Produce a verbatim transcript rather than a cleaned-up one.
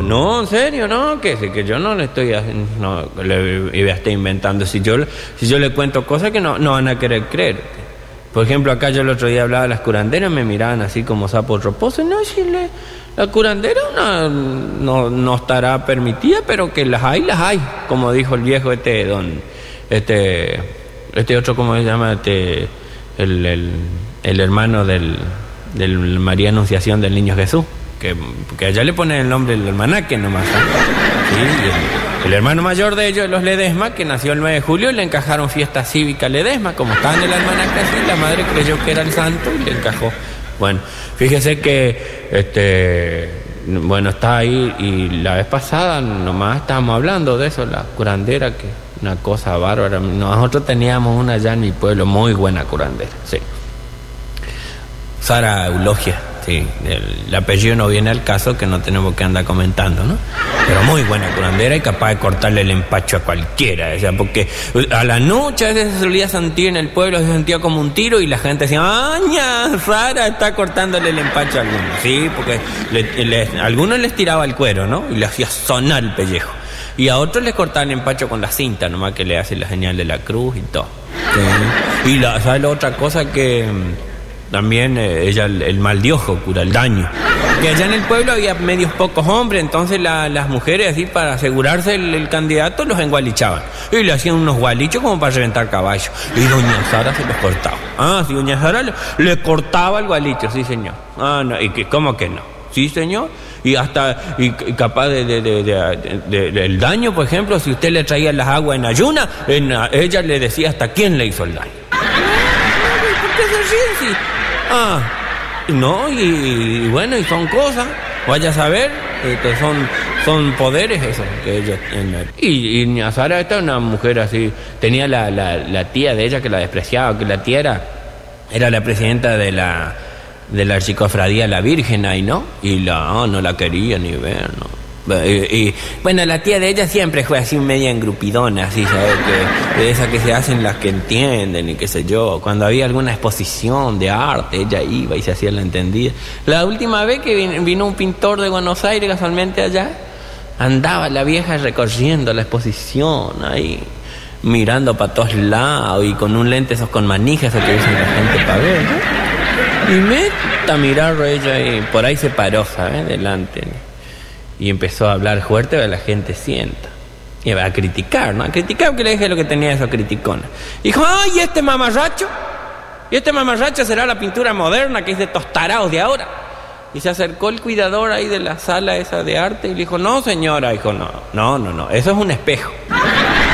no, en serio, no, que, que yo no le estoy no, le iba a estar inventando. Si yo, si yo le cuento cosas que no, no van a querer creer. Por ejemplo, acá yo el otro día hablaba de las curanderas, me miraban así como sapo roposo. No, si le, la curandera no, no, no estará permitida, pero que las hay, las hay. Como dijo el viejo este, don, este, este otro, ¿cómo se llama? Este, el, el, el hermano del, del María Anunciación del Niño Jesús. Que, que allá le ponen el nombre del almanaque nomás. ¿eh? Sí, el, el hermano mayor de ellos, los Ledesma, que nació el nueve de julio, le encajaron fiesta cívica Ledesma. Como estaba en el almanaque así, la madre creyó que era el santo y le encajó. Bueno, fíjese que este, bueno, está ahí, y la vez pasada nomás estábamos hablando de eso, la curandera, que una cosa bárbara. Nosotros teníamos una allá en mi pueblo, muy buena curandera, sí. Sara Eulogia. Sí, el, el apellido no viene al caso, que no tenemos que andar comentando, ¿no? Pero muy buena curandera y capaz de cortarle el empacho a cualquiera, o sea, porque a la noche a veces se solía sentir en el pueblo, se sentía como un tiro y la gente decía, ¡aña! Sara está cortándole el empacho a algunos, sí, porque le, le, a algunos les tiraba el cuero, ¿no? Y le hacía sonar el pellejo. Y a otros les cortaban el empacho con la cinta, nomás que le hace la señal de la cruz y todo. Sí. Y la, ¿sabes la otra cosa que...? También eh, ella, el, el mal de ojo, cura el daño. Que allá en el pueblo había medios pocos hombres, entonces la, las mujeres, así para asegurarse el, el candidato, los engualichaban. Y le hacían unos gualichos como para reventar caballos. Y doña Sara se los cortaba. Ah, sí, doña Sara le, le cortaba el gualicho, sí, señor. Ah, no, y que, ¿cómo que no? Sí, señor. Y hasta, y, y capaz de, de, de, de, de, de el daño, por ejemplo, si usted le traía las aguas en ayuna, en, ella le decía hasta quién le hizo el daño. ¿Por qué se ríen? Sí. Ah, no, y, y bueno, y son cosas, vaya a saber, este, son, son poderes esos que ellos tienen. Y, y doña Sara, esta es una mujer así, tenía la, la, la tía de ella que la despreciaba, que la tía era, era la presidenta de la, de la Archicofradía La Virgen ahí, ¿no? Y la, oh, no la quería ni ver, ¿no? Y, y bueno, la tía de ella siempre fue así media engrupidona, así, ¿sabes? Que, de esas que se hacen las que entienden y qué sé yo. Cuando había alguna exposición de arte, ella iba y se hacía la entendida. La última vez que vino, vino un pintor de Buenos Aires casualmente allá, andaba la vieja recorriendo la exposición ahí, mirando para todos lados y con un lente esos con manijas que usan la gente para ver, ¿no? Y meta a mirar a ella y por ahí se paró, ¿sabes? Delante, ¿no? Y empezó a hablar fuerte, pero la gente sienta. Y a criticar, ¿no? A criticar, que le dije lo que tenía eso, criticona. Dijo, ¡ay, ¿y este mamarracho? ¿Y este mamarracho será la pintura moderna que es de estos taraos de ahora? Y se acercó el cuidador ahí de la sala esa de arte y le dijo, no, señora. Dijo, no, no, no, no, eso es un espejo.